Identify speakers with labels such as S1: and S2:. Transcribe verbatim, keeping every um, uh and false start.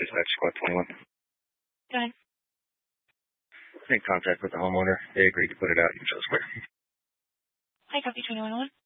S1: Dispatch Squad twenty-one.
S2: Go ahead.
S1: In contact with the homeowner. They agreed to put it out in Joe Square.
S2: Hi, copy twenty-one one.